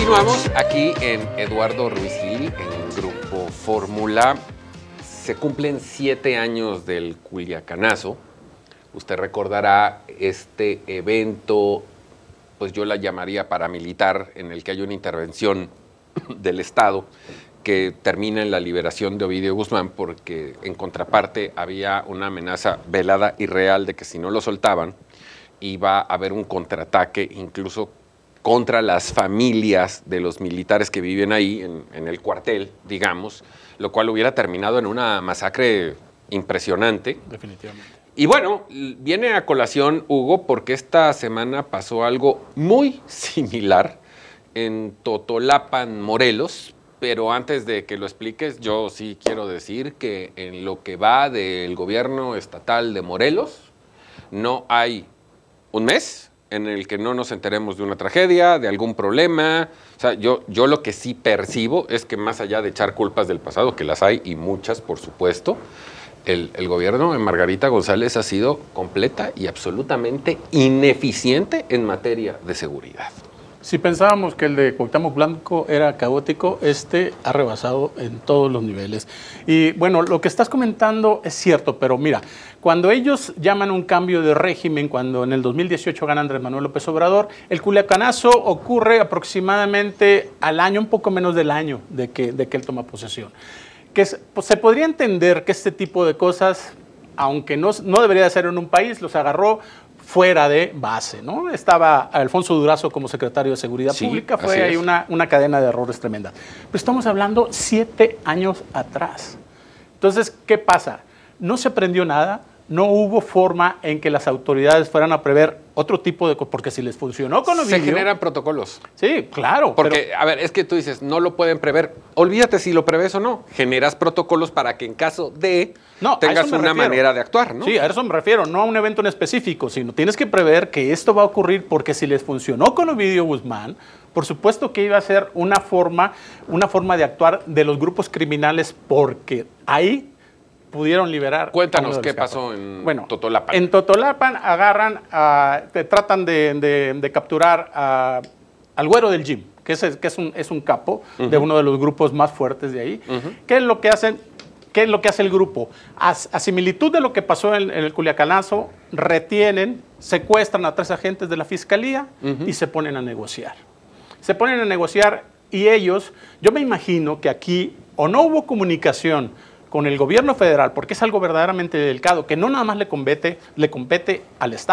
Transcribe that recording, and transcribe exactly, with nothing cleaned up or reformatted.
Continuamos aquí en Eduardo Ruiz Gil, en Grupo Fórmula. Se cumplen siete años del Culiacanazo. Usted recordará este evento, pues yo la llamaría paramilitar, en el que hay una intervención del Estado que termina en la liberación de Ovidio Guzmán, porque en contraparte había una amenaza velada y real de que si no lo soltaban, iba a haber un contraataque, incluso contra las familias de los militares que viven ahí, en, en el cuartel, digamos, lo cual hubiera terminado en una masacre impresionante. Definitivamente. Y bueno, viene a colación, Hugo, porque esta semana pasó algo muy similar en Totolapan, Morelos, pero antes de que lo expliques, yo sí quiero decir que en lo que va del gobierno estatal de Morelos, no hay un mes en el que no nos enteremos de una tragedia, de algún problema. O sea, yo, yo lo que sí percibo es que más allá de echar culpas del pasado, que las hay y muchas, por supuesto, el, el gobierno de Margarita González ha sido completa y absolutamente ineficiente en materia de seguridad. Si pensábamos que el de Cuauhtémoc Blanco era caótico, este ha rebasado en todos los niveles. Y bueno, lo que estás comentando es cierto, pero mira, cuando ellos llaman un cambio de régimen, cuando en el dos mil dieciocho gana Andrés Manuel López Obrador, el Culiacanazo ocurre aproximadamente al año, un poco menos del año de que, de que él toma posesión. Que es, pues, se podría entender que este tipo de cosas, aunque no, no debería de ser en un país, los agarró fuera de base, ¿no? Estaba Alfonso Durazo como secretario de Seguridad Sí, Pública, fue ahí una, una cadena de errores tremenda. Pero estamos hablando siete años atrás. Entonces, ¿qué pasa? No se aprendió nada, no hubo forma en que las autoridades fueran a prever otro tipo de cosas, porque si les funcionó con Ovidio... Se generan protocolos. Sí, claro. Porque, pero, a ver, es que tú dices, no lo pueden prever. Olvídate si lo prevés o no. Generas protocolos para que en caso de no, tengas una refiero. manera de actuar, ¿no? Sí, a eso me refiero, no a un evento en específico, sino tienes que prever que esto va a ocurrir porque si les funcionó con Ovidio Guzmán, por supuesto que iba a ser una forma, una forma de actuar de los grupos criminales, porque ahí pudieron liberar. Cuéntanos qué pasó en bueno, Totolapan. En Totolapan agarran, uh, te tratan de, de, de capturar uh, al güero del gym, que, es, que es, un, es un capo uh-huh. de uno de los grupos más fuertes de ahí. Uh-huh. ¿Qué es lo que hacen? ¿Qué es lo que hace el grupo? A, a similitud de lo que pasó en, en el Culiacanazo, retienen, secuestran a tres agentes de la fiscalía uh-huh. y se ponen a negociar. Se ponen a negociar y ellos, yo me imagino que aquí o no hubo comunicación con el gobierno federal, porque es algo verdaderamente delicado, que no nada más le compete, le compete al Estado.